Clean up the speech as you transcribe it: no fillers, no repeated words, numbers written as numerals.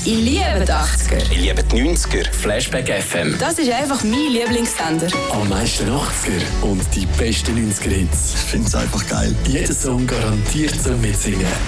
Ich liebe die 80er. Ich liebe die 90er. Flashback FM. Das ist einfach mein Lieblingssender. Am meisten 80er und die besten 90er-Hits. Ich finde es einfach geil. Jeder Song garantiert zum Mitsingen.